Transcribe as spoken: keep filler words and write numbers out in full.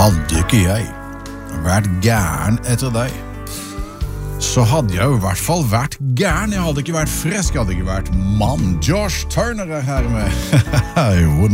Hadde ikke jeg vært gæren etter deg, så hadde jeg jo I hvert fall vært gæren. Jeg hadde ikke vært frisk, jeg hadde ikke vært mann. Josh Turner er her med. Jo,